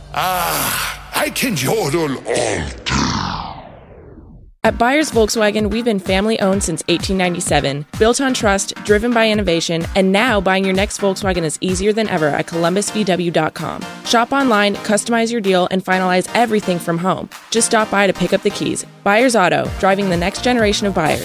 I can yodel all. At Byers Volkswagen, we've been family-owned since 1897, built on trust, driven by innovation, and now buying your next Volkswagen is easier than ever at columbusvw.com. Shop online, customize your deal, and finalize everything from home. Just stop by to pick up the keys. Byers Auto, driving the next generation of buyers.